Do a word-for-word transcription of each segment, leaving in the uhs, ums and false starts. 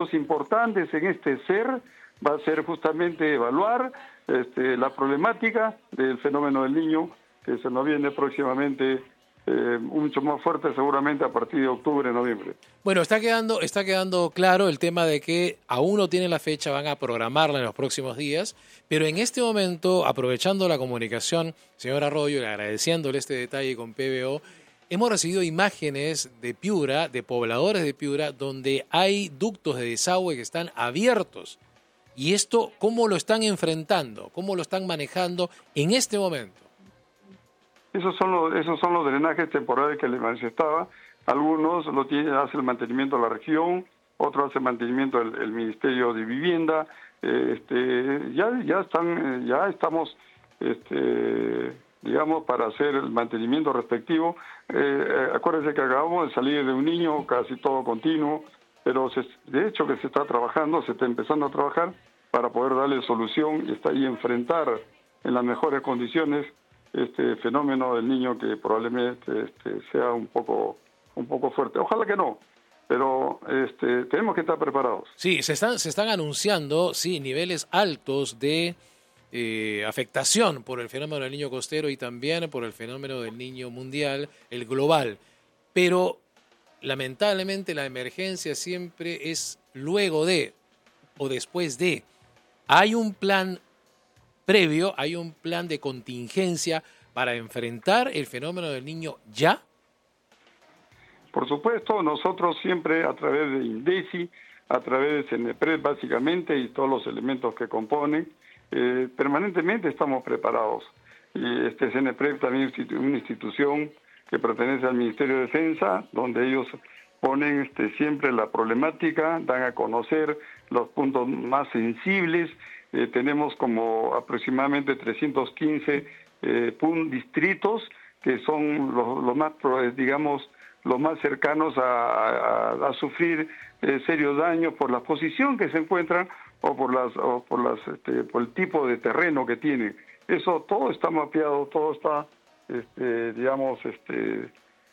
digamos, importantes en este ser va a ser justamente evaluar este, la problemática del fenómeno del Niño, que se nos viene próximamente eh, mucho más fuerte seguramente a partir de octubre, noviembre. Bueno, está quedando, está quedando claro el tema de que aún no tienen la fecha, van a programarla en los próximos días, pero en este momento, aprovechando la comunicación, señor Arroyo, y agradeciéndole este detalle con P B O, hemos recibido imágenes de Piura, de pobladores de Piura, donde hay ductos de desagüe que están abiertos. ¿Y esto cómo lo están enfrentando? ¿Cómo lo están manejando en este momento? Esos son los, esos son los drenajes temporales que les manifestaba. Algunos lo tiene, hace el mantenimiento de la región, otros hace el mantenimiento del el Ministerio de Vivienda. Eh, este, ya, ya están, ya estamos, este, digamos, para hacer el mantenimiento respectivo. Eh, acuérdense que acabamos de salir de un niño, casi todo continuo, pero se, de hecho que se está trabajando, se está empezando a trabajar para poder darle solución y, está, y enfrentar en las mejores condiciones este fenómeno del Niño, que probablemente este, sea un poco un poco fuerte. Ojalá que no, pero este, tenemos que estar preparados. Sí, se están se están anunciando sí niveles altos de eh, afectación por el fenómeno del Niño costero y también por el fenómeno del Niño mundial, el global. Pero lamentablemente la emergencia siempre es luego de o después de. Hay un plan previo, hay un plan de contingencia para enfrentar el fenómeno del Niño ya. Por supuesto, nosotros siempre a través de INDECI, a través de CENEPRED básicamente y todos los elementos que componen, eh, permanentemente estamos preparados. Y este CENEPRED también es una institución que pertenece al Ministerio de Defensa, donde ellos ponen este, siempre la problemática, dan a conocer los puntos más sensibles. Eh, tenemos como aproximadamente trescientos quince eh, pun, distritos que son los, los más, digamos, los más cercanos a, a, a sufrir eh, serios daños por la posición que se encuentran o por las o por las este, por el tipo de terreno que tienen. Eso todo está mapeado, todo está este, digamos este,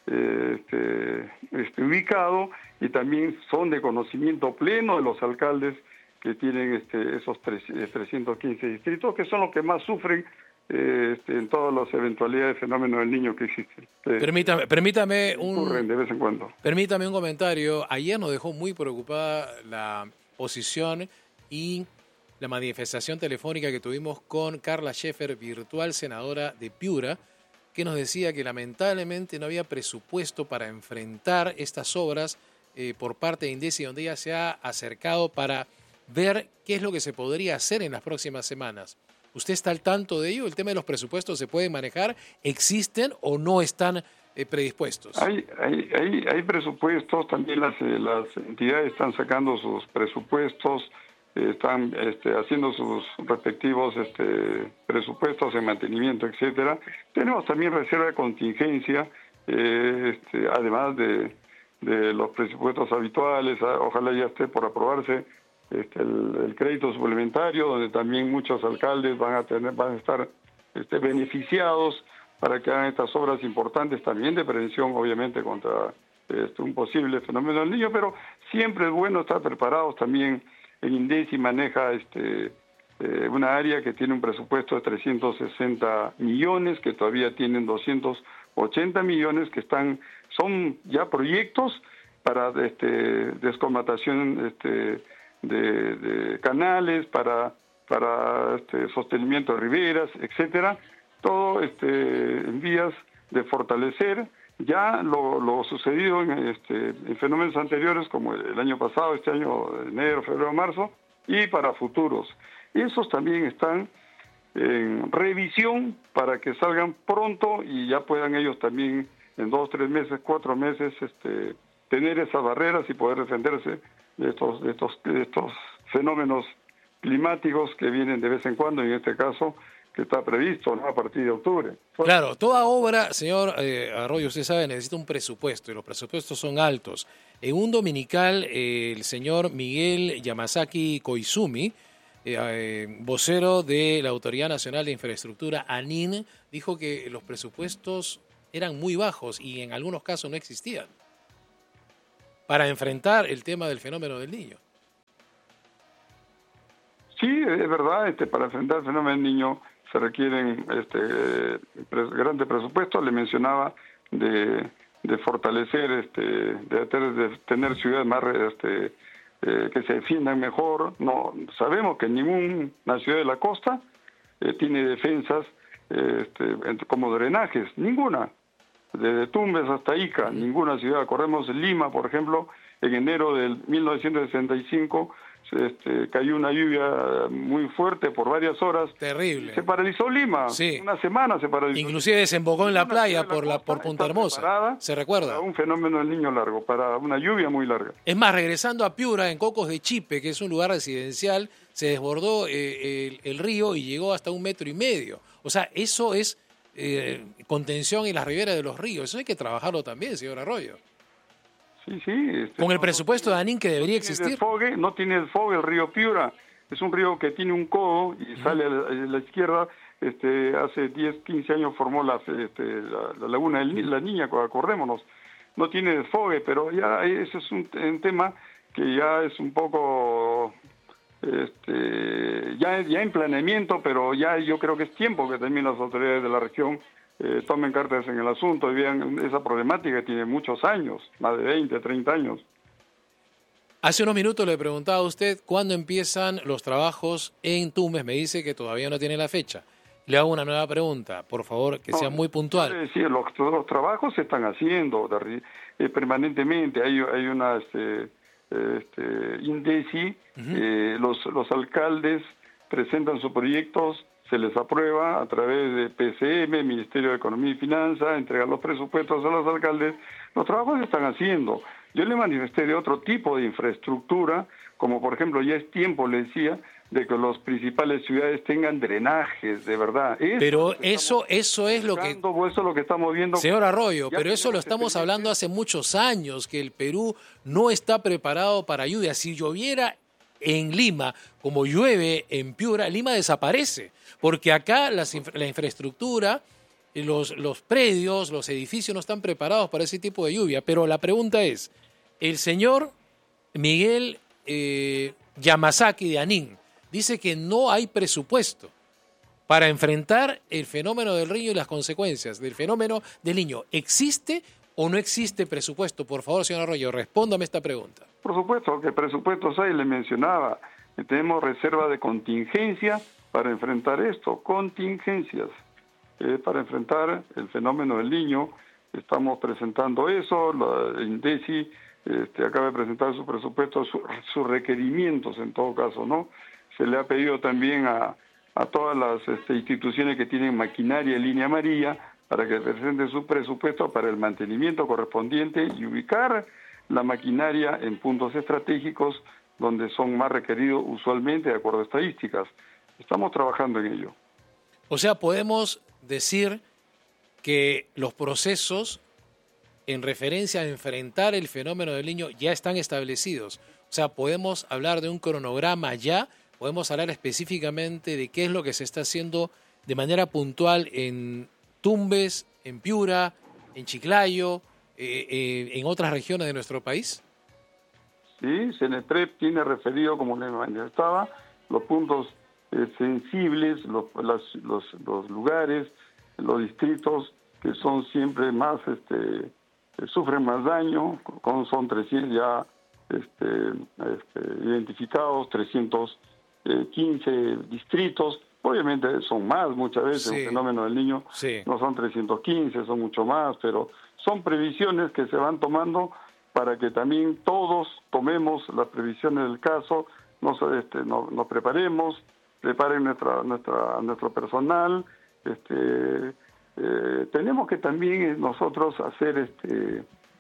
este, este ubicado, y también son de conocimiento pleno de los alcaldes que tienen este, esos tres, trescientos quince distritos, que son los que más sufren eh, este, en todas las eventualidades de fenómeno del Niño que existen. Eh, permítame, permítame un de vez en cuando. Permítame un comentario. Ayer nos dejó muy preocupada la posición y la manifestación telefónica que tuvimos con Carla Scheffer, virtual senadora de Piura, que nos decía que lamentablemente no había presupuesto para enfrentar estas obras eh, por parte de INDECI, donde ella se ha acercado para ver qué es lo que se podría hacer en las próximas semanas. ¿Usted está al tanto de ello? ¿El tema de los presupuestos se puede manejar? ¿Existen o no están eh, predispuestos? Hay, hay, hay, hay presupuestos, también las, eh, las entidades están sacando sus presupuestos, eh, están este, haciendo sus respectivos este, presupuestos en mantenimiento, etcétera. Tenemos también reserva de contingencia, eh, este, además de, de los presupuestos habituales. Ojalá ya esté por aprobarse Este, el, el crédito suplementario, donde también muchos alcaldes van a tener, van a estar este, beneficiados para que hagan estas obras importantes también de prevención, obviamente, contra este, un posible fenómeno del Niño, pero siempre es bueno estar preparados. También el INDECI maneja este, eh, una área que tiene un presupuesto de trescientos sesenta millones, que todavía tienen doscientos ochenta millones, que están son ya proyectos para este, descomatación este, De, de canales, para para este, sostenimiento de riberas, etcétera, todo este, en vías de fortalecer ya lo, lo sucedido en, este, en fenómenos anteriores, como el, el año pasado, este año, enero, febrero, marzo, y para futuros. Esos también están en revisión para que salgan pronto y ya puedan ellos también en dos, tres meses, cuatro meses, este, tener esas barreras y poder defenderse de estos, de estos, de estos fenómenos climáticos que vienen de vez en cuando, en este caso, que está previsto, ¿no?, a partir de octubre. Claro, toda obra, señor eh, Arroyo, usted sabe, necesita un presupuesto, y los presupuestos son altos. En un dominical, eh, el señor Miguel Yamasaki Koizumi, eh, eh, vocero de la Autoridad Nacional de Infraestructura, ANIN, dijo que los presupuestos eran muy bajos y en algunos casos no existían para enfrentar el tema del fenómeno del Niño. es verdad, este, para enfrentar el fenómeno del Niño se requieren este, pres, grandes presupuestos. Le mencionaba de, de fortalecer, este, de, de tener ciudades más este, eh, que se defiendan mejor. No sabemos que ninguna ciudad de la costa eh, tiene defensas eh, este, como drenajes, ninguna. Desde Tumbes hasta Ica, ninguna ciudad. Corremos en Lima, por ejemplo, en enero del mil novecientos sesenta y cinco este, cayó una lluvia muy fuerte por varias horas. Terrible. Se paralizó Lima. Sí. Una semana se paralizó. Inclusive desembocó en la playa la por la por Punta Hermosa. ¿Se recuerda? Para un fenómeno del Niño largo, para una lluvia muy larga. Es más, regresando a Piura, en Cocos de Chipe, que es un lugar residencial, se desbordó eh, el, el río y llegó hasta un metro y medio. O sea, eso es eh, contención en las riberas de los ríos. Eso hay que trabajarlo también, señor Arroyo. Sí, sí. Este, Con el no, presupuesto no, de ANIN que debería no existir. Desfogue, no tiene desfogue el río Piura. Es un río que tiene un codo y uh-huh. sale a la, a la izquierda. Este, hace diez, quince años formó la, este, la, la laguna de la Niña, acordémonos. No tiene desfogue, pero ya ese es un, un tema que ya es un poco... Este, ya, ya en planeamiento, pero ya yo creo que es tiempo que también las autoridades de la región eh, tomen cartas en el asunto y vean esa problemática que tiene muchos años, más de veinte, treinta años. Hace unos minutos le preguntaba a usted cuándo empiezan los trabajos en Tumbes. Me dice que todavía no tiene la fecha. Le hago una nueva pregunta, por favor, que no, sea muy puntual. Sí, los, los trabajos se están haciendo eh, permanentemente. Hay, hay una... Este, Este, INDECI, uh-huh. eh, los, los alcaldes presentan sus proyectos, se les aprueba a través de P C M, Ministerio de Economía y Finanzas, entregan los presupuestos a los alcaldes. Los trabajos se están haciendo. Yo le manifesté de otro tipo de infraestructura, como por ejemplo ya es tiempo, le decía, de que las principales ciudades tengan drenajes, de verdad. Eso pero eso eso es lo que... Eso es lo que estamos viendo. Señor Arroyo, pero eso lo estamos hablando hace muchos años, que el Perú no está preparado para lluvia. Si lloviera en Lima, como llueve en Piura, Lima desaparece, porque acá las, la infraestructura, los, los predios, los edificios no están preparados para ese tipo de lluvia. Pero la pregunta es, el señor Miguel eh, Yamasaki de ANIN dice que no hay presupuesto para enfrentar el fenómeno del Niño y las consecuencias del fenómeno del Niño. ¿Existe o no existe presupuesto? Por favor, señor Arroyo, respóndame esta pregunta. Por supuesto que presupuestos hay, le mencionaba. Tenemos reserva de contingencia para enfrentar esto, contingencias. Eh, para enfrentar el fenómeno del Niño, estamos presentando eso, la INDECI este, acaba de presentar su presupuesto, su, sus requerimientos en todo caso, ¿no? Se le ha pedido también a, a todas las este, instituciones que tienen maquinaria en línea amarilla para que presenten su presupuesto para el mantenimiento correspondiente y ubicar la maquinaria en puntos estratégicos donde son más requeridos usualmente de acuerdo a estadísticas. Estamos trabajando en ello. O sea, podemos decir que los procesos en referencia a enfrentar el fenómeno del Niño ya están establecidos. O sea, podemos hablar de un cronograma ya. Podemos hablar específicamente de qué es lo que se está haciendo de manera puntual en Tumbes, en Piura, en Chiclayo, eh, eh, en otras regiones de nuestro país. Sí, CENEPREP tiene referido, como le manifestaba, los puntos eh, sensibles, los, las, los, los lugares, los distritos que son siempre más, este, que sufren más daño, con, son trescientos ya este, este, identificados, trescientos quince distritos, obviamente son más muchas veces, sí. El fenómeno del Niño sí. No son trescientos quince, son mucho más, pero son previsiones que se van tomando para que también todos tomemos las previsiones del caso, nos, este, nos, nos preparemos, preparen nuestra, nuestra, nuestro personal, este, eh, tenemos que también nosotros hacer este,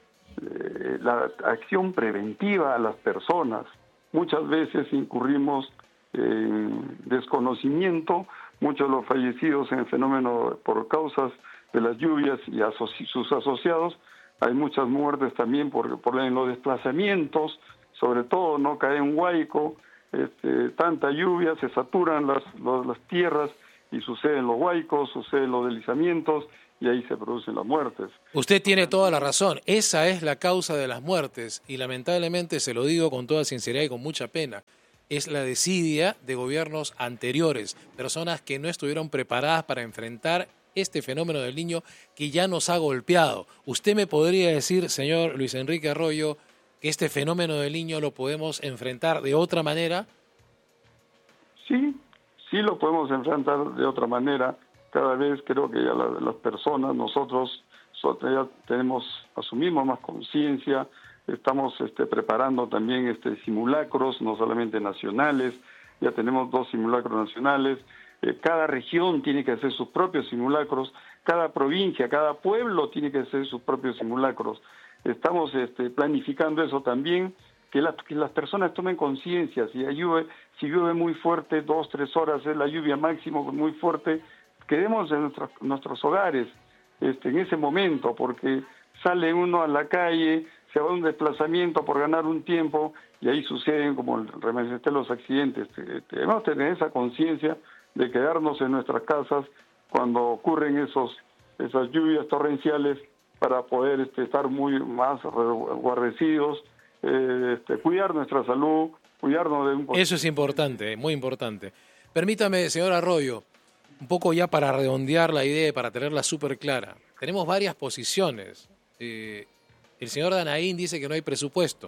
eh, la acción preventiva a las personas. Muchas veces incurrimos en desconocimiento, muchos de los fallecidos en el fenómeno por causas de las lluvias y asoci- sus asociados, hay muchas muertes también por, por en los desplazamientos, sobre todo no cae en huaico, este, tanta lluvia, se saturan las, los, las tierras y suceden los huaicos, suceden los deslizamientos y ahí se producen las muertes. Usted tiene toda la razón, esa es la causa de las muertes y lamentablemente se lo digo con toda sinceridad y con mucha pena. es la desidia de gobiernos anteriores, personas que no estuvieron preparadas para enfrentar este fenómeno del Niño que ya nos ha golpeado. ¿Usted me podría decir, señor Luis Enrique Arroyo, que este fenómeno del Niño lo podemos enfrentar de otra manera? Sí, sí lo podemos enfrentar de otra manera. Cada vez creo que ya la, las personas, nosotros ya tenemos, asumimos más conciencia, estamos este, preparando también este, simulacros, no solamente nacionales, ya tenemos dos simulacros nacionales, eh, cada región tiene que hacer sus propios simulacros, cada provincia, cada pueblo tiene que hacer sus propios simulacros. Estamos este, planificando eso también, que, la, que las personas tomen conciencia. Si llueve, si llueve muy fuerte, dos, tres horas es la lluvia máximo muy fuerte, quedemos en nuestros, nuestros hogares este, en ese momento, porque sale uno a la calle, se va a un desplazamiento por ganar un tiempo y ahí suceden, como remencioné, los accidentes. Debemos tener esa conciencia de quedarnos en nuestras casas cuando ocurren esos esas lluvias torrenciales para poder este, estar muy más guarnecidos, eh, este, cuidar nuestra salud, cuidarnos de un... Eso es importante, muy importante. Permítame, señor Arroyo, un poco ya para redondear la idea y para tenerla súper clara. Tenemos varias posiciones. Eh, el señor Danaín dice que no hay presupuesto.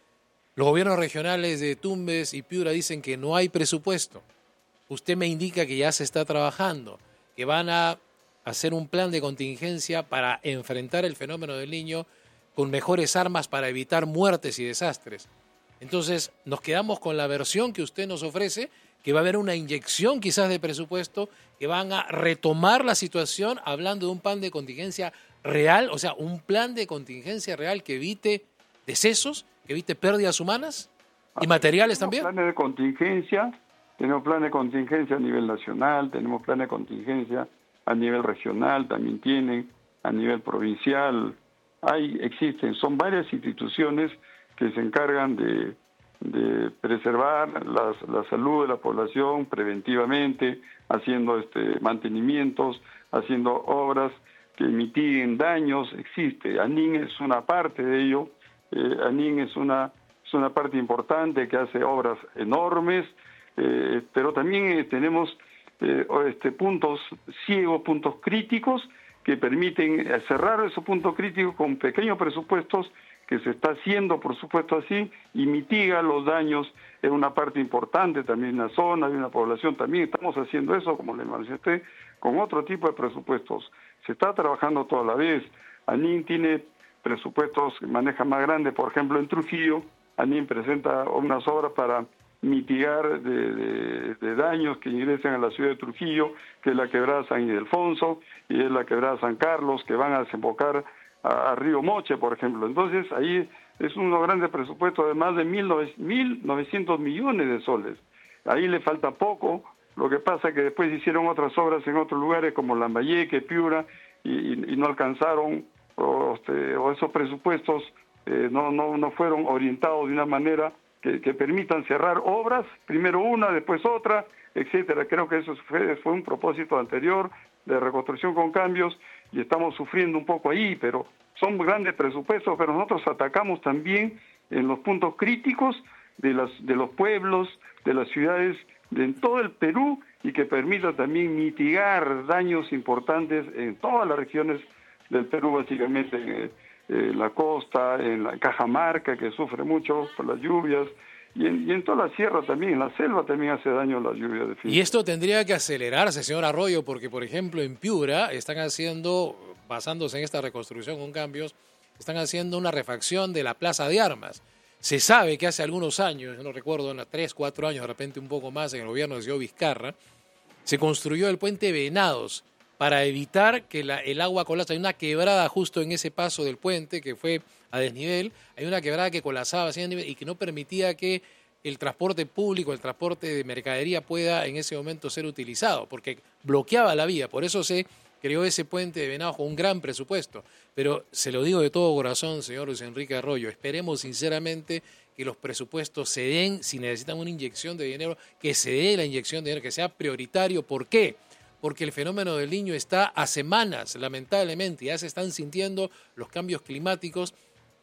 Los gobiernos regionales de Tumbes y Piura dicen que no hay presupuesto. Usted me indica que ya se está trabajando, que van a hacer un plan de contingencia para enfrentar el fenómeno del Niño con mejores armas para evitar muertes y desastres. Entonces, nos quedamos con la versión que usted nos ofrece, que va a haber una inyección quizás de presupuesto, que van a retomar la situación hablando de un plan de contingencia real, o sea, un plan de contingencia real que evite decesos, que evite pérdidas humanas y materiales también. Planes de contingencia, tenemos planes de contingencia a nivel nacional, tenemos planes de contingencia a nivel regional, también tienen, a nivel provincial, hay, existen, son varias instituciones que se encargan de, de preservar las, la salud de la población preventivamente, haciendo este mantenimientos, haciendo obras que mitiguen daños, existe. ANIN es una parte de ello, eh, ANIN es una, es una parte importante que hace obras enormes, eh, pero también eh, tenemos eh, este, puntos ciegos, puntos críticos que permiten cerrar esos puntos críticos con pequeños presupuestos que se está haciendo, por supuesto, así, y mitiga los daños en una parte importante también en la zona, de una población. También estamos haciendo eso, como le mencioné, con otro tipo de presupuestos. Se está trabajando toda la vez. ANIN tiene presupuestos que maneja más grandes, por ejemplo, en Trujillo, ANIN presenta unas obras para mitigar de, de, de daños que ingresen a la ciudad de Trujillo, que es la quebrada San Ildefonso y es la quebrada San Carlos, que van a desembocar a, a Río Moche, por ejemplo. Entonces, ahí es un grande presupuesto de más de mil novecientos millones de soles. Ahí le falta poco. Lo que pasa es que después hicieron otras obras en otros lugares como Lambayeque, Piura, y, y, y no alcanzaron, o, este, o esos presupuestos eh, no, no, no fueron orientados de una manera que, que permitan cerrar obras, primero una, después otra, etcétera. Creo que eso fue, fue un propósito anterior de reconstrucción con cambios y estamos sufriendo un poco ahí, pero son grandes presupuestos, pero nosotros atacamos también en los puntos críticos de, las, de los pueblos, de las ciudades, de en todo el Perú, y que permita también mitigar daños importantes en todas las regiones del Perú, básicamente en eh, la costa, en la Cajamarca, que sufre mucho por las lluvias, y en, y en toda la sierra también, en la selva también hace daño la lluvia. De y esto tendría que acelerarse, señor Arroyo, porque, por ejemplo, en Piura están haciendo, basándose en esta reconstrucción con cambios, están haciendo una refacción de la Plaza de Armas. Se sabe que hace algunos años, no recuerdo, tres, cuatro años, de repente un poco más, en el gobierno del señor Vizcarra, se construyó el puente Venados para evitar que la, el agua colapse. Hay una quebrada justo en ese paso del puente que fue a desnivel, hay una quebrada que colapsaba así a nivel y que no permitía que el transporte público, el transporte de mercadería pueda en ese momento ser utilizado, porque bloqueaba la vía. Por eso se creó ese puente de Venados con un gran presupuesto. Pero se lo digo de todo corazón, señor Luis Enrique Arroyo, esperemos sinceramente que los presupuestos se den, si necesitan una inyección de dinero, que se dé la inyección de dinero, que sea prioritario. ¿Por qué? Porque el fenómeno del Niño está a semanas, lamentablemente, ya se están sintiendo los cambios climáticos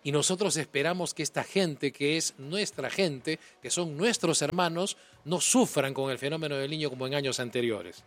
y nosotros esperamos que esta gente, que es nuestra gente, que son nuestros hermanos, no sufran con el fenómeno del Niño como en años anteriores.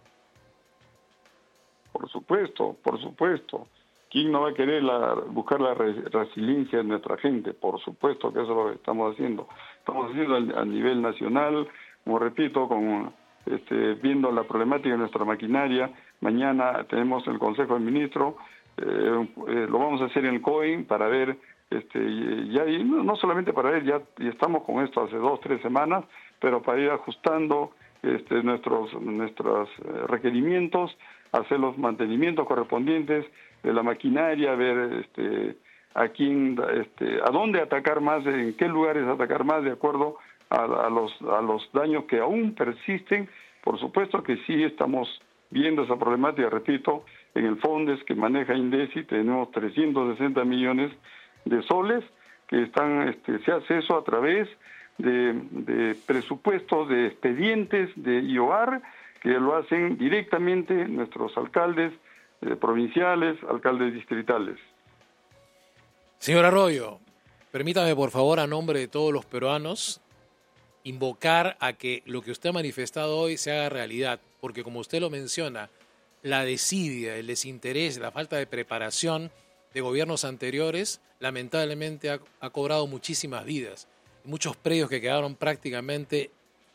Por supuesto, por supuesto. ¿Quién no va a querer la, buscar la re- resiliencia de nuestra gente? Por supuesto que eso es lo que estamos haciendo. Estamos haciendo a, a nivel nacional, como repito, con, este, viendo la problemática de nuestra maquinaria. Mañana tenemos el Consejo de Ministros, eh, eh, lo vamos a hacer en el C O E para ver, este, ya, y no, no solamente para ver, ya, ya estamos con esto hace dos, tres semanas, pero para ir ajustando este, nuestros, nuestros requerimientos, hacer los mantenimientos correspondientes de la maquinaria, ver este, a quién, este, a dónde atacar más, en qué lugares atacar más, de acuerdo a, a los a los daños que aún persisten. Por supuesto que sí estamos viendo esa problemática, repito, en el FONDES que maneja INDECI tenemos trescientos sesenta millones de soles que están, este, se hace eso a través de, de presupuestos, de expedientes de I O A R, que lo hacen directamente nuestros alcaldes eh, provinciales, alcaldes distritales. Señor Arroyo, permítame por favor a nombre de todos los peruanos invocar a que lo que usted ha manifestado hoy se haga realidad, porque como usted lo menciona, la desidia, el desinterés, la falta de preparación de gobiernos anteriores lamentablemente ha, ha cobrado muchísimas vidas, muchos predios que quedaron prácticamente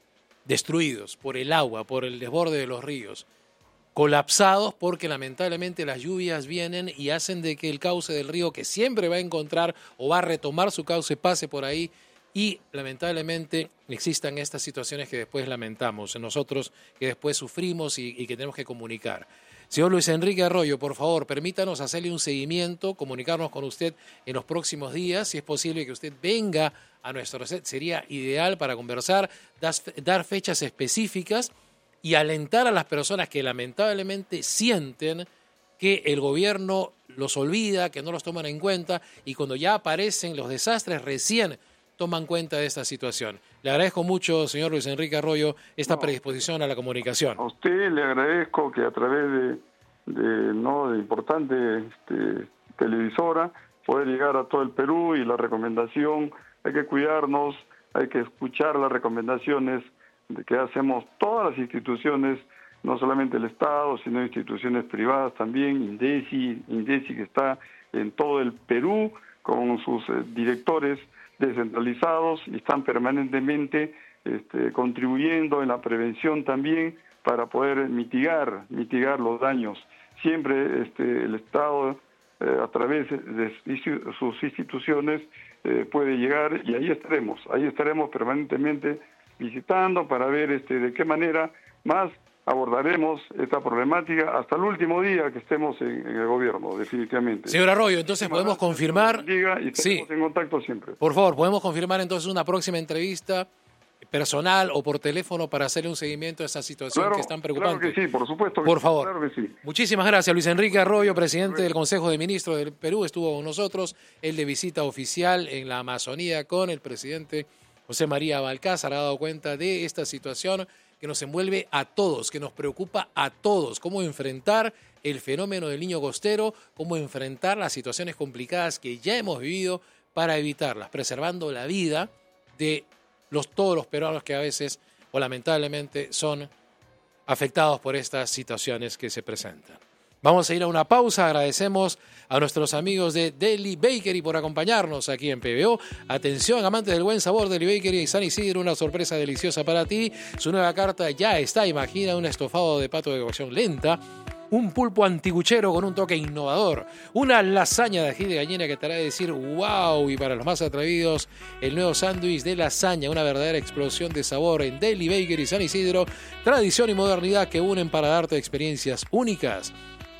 destruidos por el agua, por el desborde de los ríos, colapsados porque lamentablemente las lluvias vienen y hacen de que el cauce del río, que siempre va a encontrar o va a retomar su cauce, pase por ahí y lamentablemente existan estas situaciones que después lamentamos, nosotros que después sufrimos y, y que tenemos que comunicar. Señor Luis Enrique Arroyo, por favor, permítanos hacerle un seguimiento, comunicarnos con usted en los próximos días, si es posible que usted venga a nuestro set, sería ideal para conversar, dar fechas específicas y alentar a las personas que lamentablemente sienten que el gobierno los olvida, que no los toman en cuenta y cuando ya aparecen los desastres recién toman cuenta de esta situación. Le agradezco mucho, señor Luis Enrique Arroyo, esta no, predisposición a la comunicación. A usted le agradezco que a través de, de, ¿no? de importante este, televisora poder llegar a todo el Perú y la recomendación, hay que cuidarnos, hay que escuchar las recomendaciones de que hacemos todas las instituciones, no solamente el Estado, sino instituciones privadas también, INDECI, INDECI que está en todo el Perú con sus eh, directores descentralizados y están permanentemente este, contribuyendo en la prevención también para poder mitigar, mitigar los daños. Siempre este, el Estado, eh, a través de sus instituciones, eh, puede llegar y ahí estaremos, ahí estaremos permanentemente visitando para ver este, de qué manera más abordaremos esta problemática hasta el último día que estemos en, en el gobierno, definitivamente. Señor Arroyo, entonces podemos confirmar... Diga y sí. en contacto siempre. Por favor, podemos confirmar entonces una próxima entrevista personal o por teléfono para hacerle un seguimiento a esa situación claro, que es tan preocupante. Claro que sí, por supuesto. Que por sí, favor. Claro que sí. Muchísimas gracias, Luis Enrique Arroyo, presidente del Consejo de Ministros del Perú, estuvo con nosotros, él de visita oficial en la Amazonía con el presidente José María Balcázar, ha dado cuenta de esta situación que nos envuelve a todos, que nos preocupa a todos, cómo enfrentar el fenómeno del niño costero, cómo enfrentar las situaciones complicadas que ya hemos vivido para evitarlas, preservando la vida de los, todos los peruanos que a veces o lamentablemente son afectados por estas situaciones que se presentan. Vamos a ir a una pausa, agradecemos a nuestros amigos de Deli Bakery por acompañarnos aquí en P B O. Atención, amantes del buen sabor, Deli Bakery y San Isidro, una sorpresa deliciosa para ti. Su nueva carta ya está, imagina un estofado de pato de cocción lenta, un pulpo antiguchero con un toque innovador, una lasaña de ají de gallina que te hará decir wow, y para los más atrevidos, el nuevo sándwich de lasaña, una verdadera explosión de sabor en Deli Bakery San Isidro, tradición y modernidad que unen para darte experiencias únicas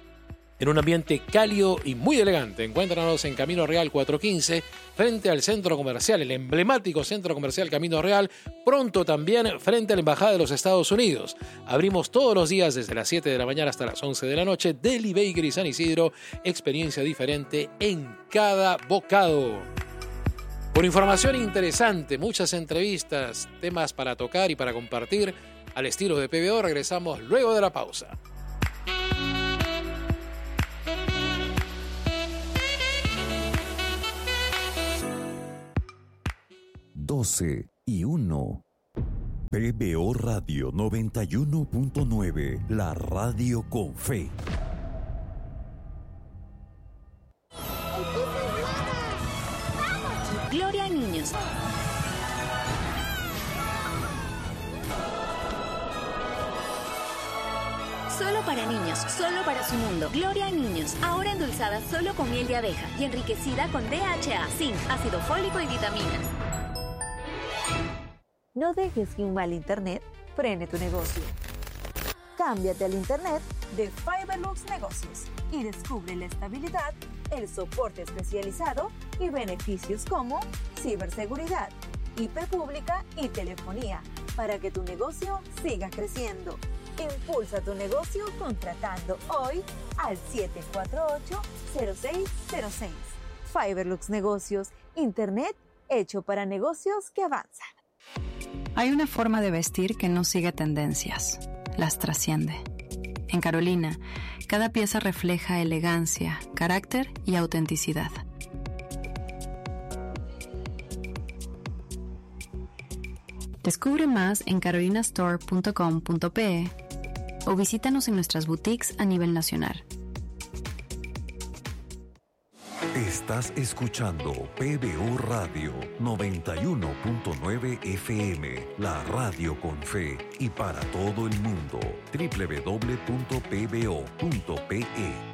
en un ambiente cálido y muy elegante. Encuéntranos en Camino Real cuatrocientos quince, frente al centro comercial, el emblemático centro comercial Camino Real, pronto también frente a la Embajada de los Estados Unidos. Abrimos todos los días desde las siete de la mañana hasta las once de la noche. Deli Bakery San Isidro, experiencia diferente en cada bocado. Por información interesante, muchas entrevistas, temas para tocar y para compartir al estilo de P B O, regresamos luego de la pausa. doce y uno. P B O Radio noventa y uno punto nueve, la radio con fe. Gloria a niños. Solo para niños, solo para su mundo. Gloria a niños, ahora endulzada solo con miel de abeja y enriquecida con D H A, zinc, ácido fólico y vitaminas. No dejes que un mal internet frene tu negocio. Cámbiate al internet de Fiberlux Negocios y descubre la estabilidad, el soporte especializado y beneficios como ciberseguridad, I P pública y telefonía para que tu negocio siga creciendo. Impulsa tu negocio contratando hoy al siete cuatro ocho, cero seis cero seis. Fiberlux Negocios, internet hecho para negocios que avanzan. Hay una forma de vestir que no sigue tendencias, las trasciende. En Carolina, cada pieza refleja elegancia, carácter y autenticidad. Descubre más en carolina store punto com punto pe o visítanos en nuestras boutiques a nivel nacional. Estás escuchando P B O Radio noventa y uno punto nueve F M, la radio con fe y para todo el mundo. doble u doble u doble u punto p b o punto p e.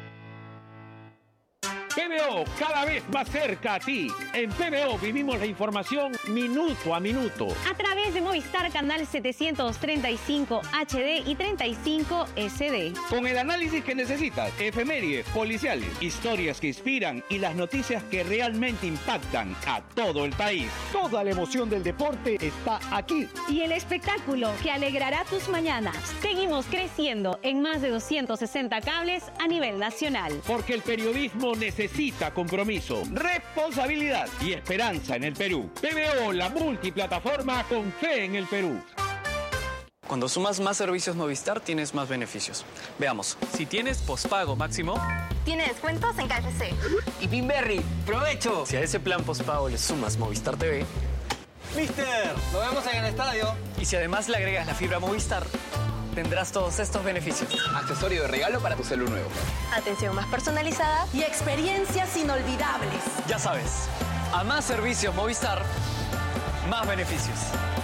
P B O, cada vez más cerca a ti. En P B O vivimos la información minuto a minuto. A través de Movistar Canal setecientos treinta y cinco H D y treinta y cinco S D. Con el análisis que necesitas, efemérides, policiales, historias que inspiran y las noticias que realmente impactan a todo el país. Toda la emoción del deporte está aquí. Y el espectáculo que alegrará tus mañanas. Seguimos creciendo en más de doscientos sesenta cables a nivel nacional. Porque el periodismo necesita Necesita compromiso, responsabilidad y esperanza en el Perú. P B O, la multiplataforma con fe en el Perú. Cuando sumas más servicios Movistar, tienes más beneficios. Veamos. Si tienes pospago máximo, tiene descuentos en K F C. Y Pinberry, ¡provecho! Si a ese plan pospago le sumas Movistar T V, ¡Mister! ¡Nos vemos en el estadio! Y si además le agregas la fibra Movistar, tendrás todos estos beneficios. Accesorio de regalo para tu celu nuevo. Atención más personalizada y experiencias inolvidables. Ya sabes, a más servicios Movistar, más beneficios.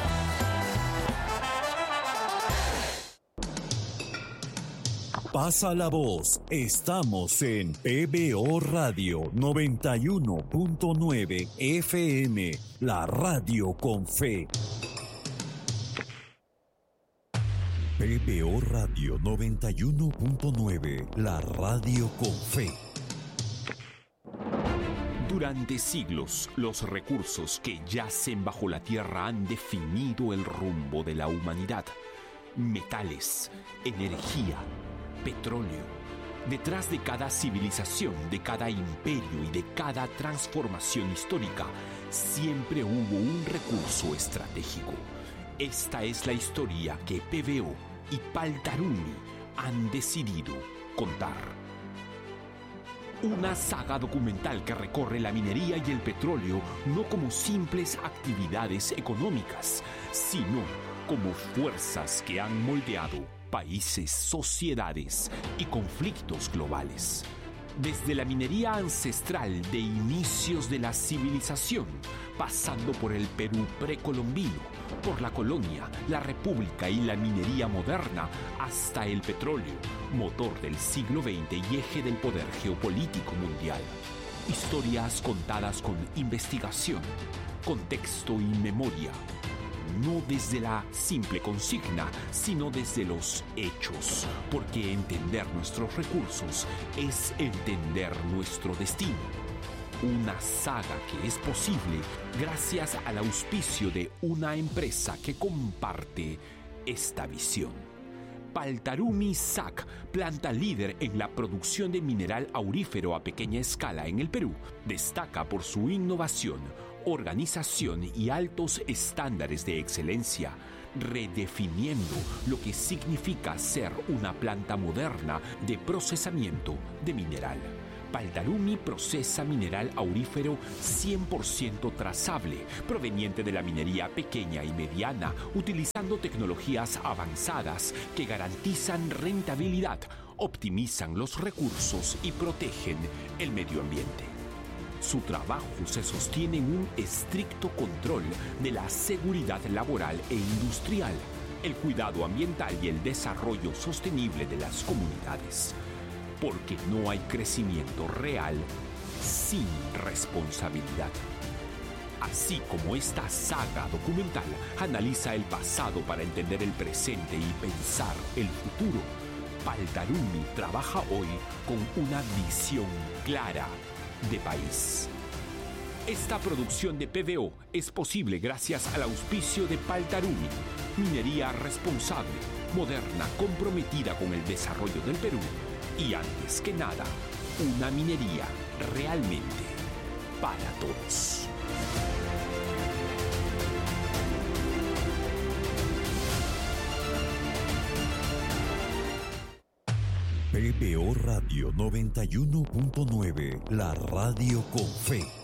Pasa la voz, estamos en P B O Radio noventa y uno punto nueve F M, la radio con fe. P B O Radio noventa y uno punto nueve, la radio con fe. Durante siglos, los recursos que yacen bajo la tierra han definido el rumbo de la humanidad. Metales, energía, petróleo. Detrás de cada civilización, de cada imperio y de cada transformación histórica, siempre hubo un recurso estratégico. Esta es la historia que P B O y Paltarumi han decidido contar. Una saga documental que recorre la minería y el petróleo no como simples actividades económicas, sino como fuerzas que han moldeado países, sociedades y conflictos globales. Desde la minería ancestral de inicios de la civilización, pasando por el Perú precolombino, por la colonia, la república y la minería moderna, hasta el petróleo, motor del siglo veinte y eje del poder geopolítico mundial. Historias contadas con investigación, contexto y memoria. No desde la simple consigna, sino desde los hechos, porque entender nuestros recursos es entender nuestro destino. Una saga que es posible gracias al auspicio de una empresa que comparte esta visión. Paltarumi S A C, planta líder en la producción de mineral aurífero a pequeña escala en el Perú, destaca por su innovación, organización y altos estándares de excelencia, redefiniendo lo que significa ser una planta moderna de procesamiento de mineral. Paldarumi procesa mineral aurífero cien por ciento trazable, proveniente de la minería pequeña y mediana, utilizando tecnologías avanzadas que garantizan rentabilidad, optimizan los recursos y protegen el medio ambiente. Su trabajo se sostiene en un estricto control de la seguridad laboral e industrial, el cuidado ambiental y el desarrollo sostenible de las comunidades. Porque no hay crecimiento real sin responsabilidad. Así como esta saga documental analiza el pasado para entender el presente y pensar el futuro, Paldarumi trabaja hoy con una visión clara de país. Esta producción de P B O es posible gracias al auspicio de Paldarumi, minería responsable, moderna, comprometida con el desarrollo del Perú. Y antes que nada, una minería realmente para todos. P B O Radio noventa y uno punto nueve, la radio con fe.